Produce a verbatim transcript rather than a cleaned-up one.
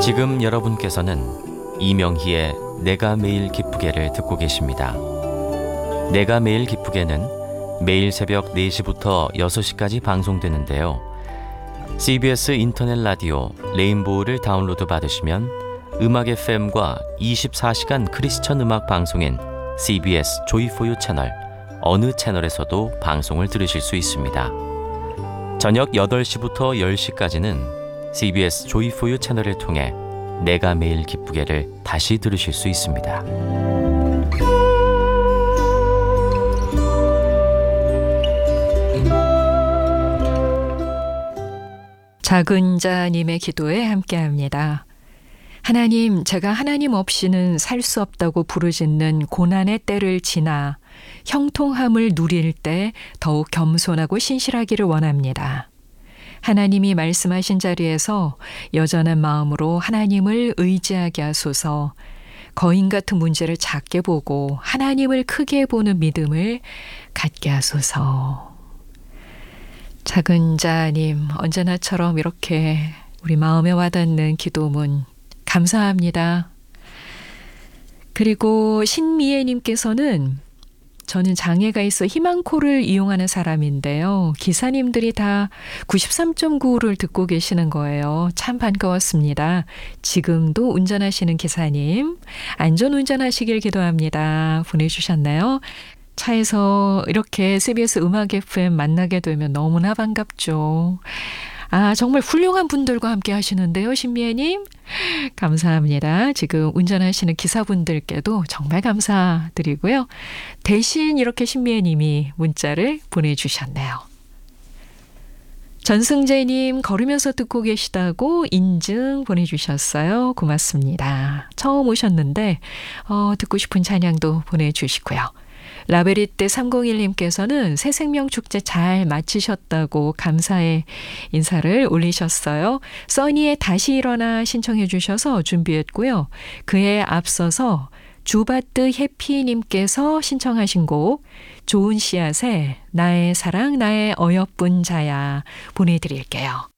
지금 여러분께서는 이명희의 내가 매일 기쁘게를 듣고 계십니다. 내가 매일 기쁘게는 매일 새벽 네 시부터 여섯 시까지 방송되는데요. 씨비에스 인터넷 라디오 레인보우를 다운로드 받으시면 음악 에프엠과 이십사 시간 크리스천 음악 방송인 씨비에스 조이포유 채널 어느 채널에서도 방송을 들으실 수 있습니다. 저녁 여덟 시부터 열 시까지는 씨비에스 조이포유 채널을 통해 내가 매일 기쁘게를 다시 들으실 수 있습니다. 작은 자님의 기도에 함께합니다. 하나님, 제가 하나님 없이는 살 수 없다고 부르짖는 고난의 때를 지나 형통함을 누릴 때 더욱 겸손하고 신실하기를 원합니다. 하나님이 말씀하신 자리에서 여전한 마음으로 하나님을 의지하게 하소서. 거인 같은 문제를 작게 보고 하나님을 크게 보는 믿음을 갖게 하소서. 작은 자님, 언제나처럼 이렇게 우리 마음에 와닿는 기도문 감사합니다. 그리고 신미애님께서는 저는 장애가 있어 희망콜을 이용하는 사람인데요. 기사님들이 다 구십삼 점 구를 듣고 계시는 거예요. 참 반가웠습니다. 지금도 운전하시는 기사님, 안전운전하시길 기도합니다. 보내주셨나요? 차에서 이렇게 씨비에스 음악 에프엠 만나게 되면 너무나 반갑죠. 아, 정말 훌륭한 분들과 함께 하시는데요, 신미애님. 감사합니다. 지금 운전하시는 기사분들께도 정말 감사드리고요. 대신 이렇게 신미애님이 문자를 보내주셨네요. 전승재님, 걸으면서 듣고 계시다고 인증 보내주셨어요. 고맙습니다. 처음 오셨는데 어, 듣고 싶은 찬양도 보내주시고요. 라베리떼 삼공일님께서는 새생명축제 잘 마치셨다고 감사의 인사를 올리셨어요. 써니의 다시 일어나 신청해 주셔서 준비했고요. 그에 앞서서 주바트 해피님께서 신청하신 곡 좋은 씨앗의 나의 사랑 나의 어여쁜 자야 보내드릴게요.